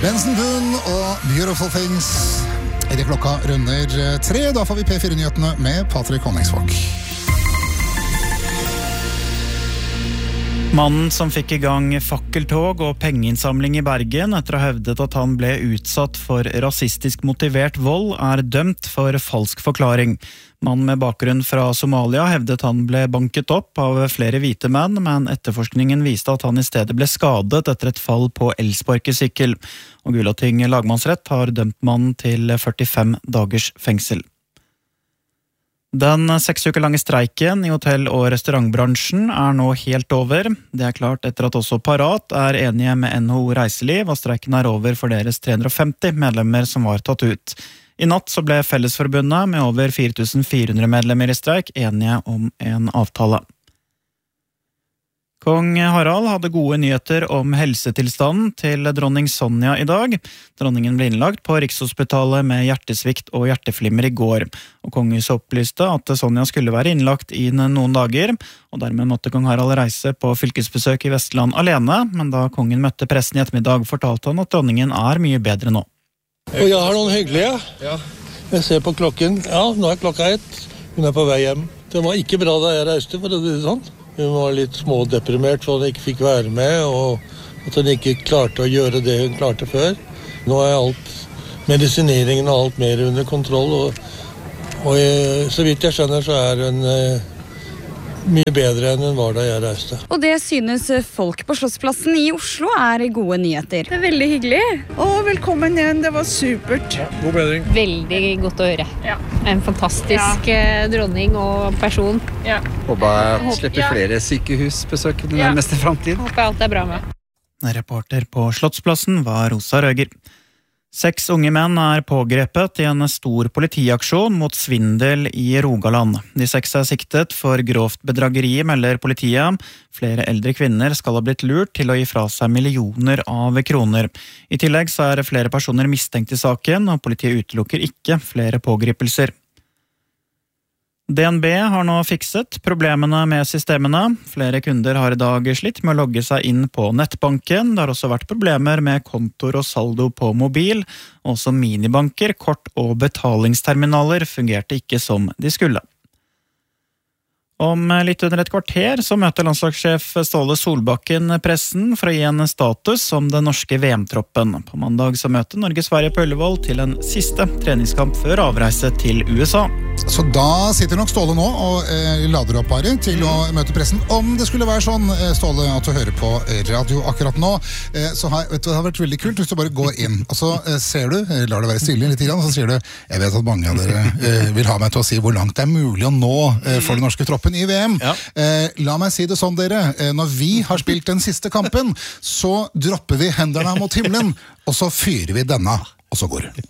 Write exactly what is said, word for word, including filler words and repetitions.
Benson Boone og Beautiful Things. I det klokka runder tre, da får vi P fire-nyhetene med Patrick Honningsvåg. Mannen som fikk i gang fakkeltog og pengeinnsamling i Bergen etter å ha hevdet at han ble utsatt for rasistisk motivert vold, er dømt for falsk forklaring. Mannen med bakgrunn fra Somalia hevdet han ble banket opp av flere hvite menn, men etterforskningen viste at han i stedet ble skadet etter et fall på elsparkesykkel. Og Gulating lagmannsrett har dømt mannen til førtifem dagers fengsel. Den seks uker lange streiken i hotell- og restaurantbransjen er nå helt over. Det er klart etter at også Parat er enige med N H O Reiseliv, og streiken er over for deres tre hundre og femti medlemmer som var tatt ut. I natt så ble Fellesforbundet med over fire tusen fire hundre medlemmer i streik enige om en avtale. Kong Harald hadde gode nyheter om helsetilstanden til dronning Sonja i dag. Dronningen ble innlagt på Rikshospitalet med hjertesvikt og hjerteflimmer i går. Og kongehuset opplyste at Sonja skulle være innlagt inn noen dager, og dermed måtte kong Harald reise på fylkesbesøk i Vestland alene, men da kongen møtte pressen i ettermiddag, fortalte han at dronningen er mye bedre nå. Og jeg har noen hyggelige. Ja. Jeg ser på klokken. Ja, nå er klokka ett. Hun er på vei hjem. Det var ikke bra da jeg reiste, for å si det sånn. Hun var litt smådeprimert for at hun ikke fikk være med, og at hun ikke klarte å gjøre det hun klarte før. Nå er alt, medisineringen og alt mer under kontroll, og, og jeg, så vidt jeg skjønner så er hun eh, mye bedre enn hun var da jeg reiste. Og det synes folk på Slottsplassen i Oslo er gode nyheter. Det er veldig hyggelig. Å, velkommen igjen, det var supert. Ja, god bedring. Veldig godt å høre. Ja. En fantastisk ja. dronning og person. Ja. Håper jeg slipper ja. flere sykehusbesøk i den nærmeste ja. fremtid. Håper alt er bra med. Reporter på Slottsplassen var Rosa Røger. Seks unge menn er pågrepet i en stor politiaksjon mot svindel i Rogaland. De seks er siktet for grovt bedrageri, melder politiet. Flere eldre kvinner skal ha blitt lurt til å gi fra seg millioner av kroner. I tillegg så er flere personer mistenkt i saken, og politiet utelukker ikke flere pågripelser. D N B har nå fikset problemene med systemene. Flere kunder har i dag slitt med å logge seg inn på nettbanken. Det har også vært problemer med kontor og saldo på mobil. Også minibanker, kort og betalingsterminaler fungerte ikke som de skulle. Om litt under et kvarter så møter landslagssjef Ståle Solbakken pressen for å gi en status om den norske V M-troppen. På mandag så møter Norge-Sverige på Ullevål til en siste treningskamp før avreise til U S A. Så da sitter nok Ståle nå og eh, lader opp bare til å møte pressen. Om det skulle være sånn, Ståle, at du hører på radio akkurat nå, eh, så har, vet du, det har vært veldig kult hvis du bare går inn, og så eh, ser du, eh, lar det være stille litt, og så sier du, jeg vet at mange av dere eh, vil ha meg til å si hvor langt det er mulig å nå eh, for den norske troppen i V M. Ja. Eh, la meg si det sånn, dere. Eh, når vi har spilt den siste kampen, så dropper vi hendene mot himmelen, og så fyrer vi denne, og så går det.